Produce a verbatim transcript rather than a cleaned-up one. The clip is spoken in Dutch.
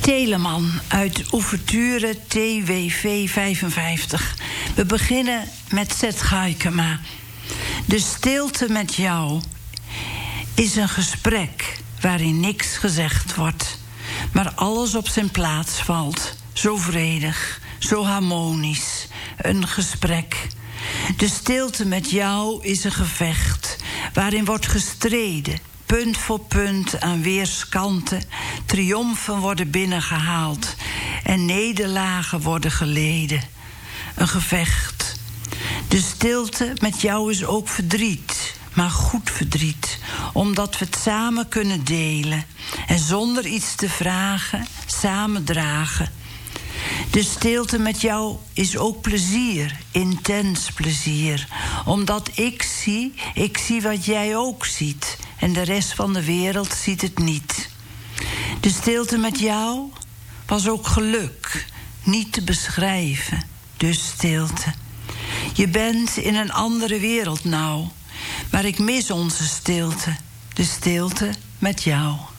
Telemann uit Ouverture T W V vijfenvijftig. We beginnen met Zet Gaikema. De stilte met jou is een gesprek waarin niks gezegd wordt, maar alles op zijn plaats valt. Zo vredig, zo harmonisch, een gesprek. De stilte met jou is een gevecht waarin wordt gestreden, punt voor punt aan weerskanten. Triomfen worden binnengehaald en nederlagen worden geleden. Een gevecht. De stilte met jou is ook verdriet, maar goed verdriet, omdat we het samen kunnen delen en zonder iets te vragen samen dragen. De stilte met jou is ook plezier, intens plezier, omdat ik zie, ik zie wat jij ook ziet en de rest van de wereld ziet het niet. De stilte met jou was ook geluk, niet te beschrijven, dus stilte. Je bent in een andere wereld nou, maar ik mis onze stilte, de stilte met jou.